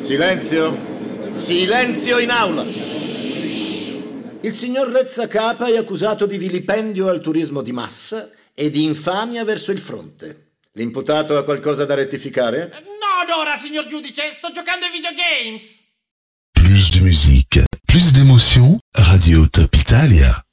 Silenzio! Silenzio in aula! Il signor Rezzacapa è accusato di vilipendio al turismo di massa e di infamia verso il fronte. L'imputato ha qualcosa da rettificare? Non ora, signor giudice, sto giocando ai videogames! Plus de musique, plus d'émotion, Radio Top Italia.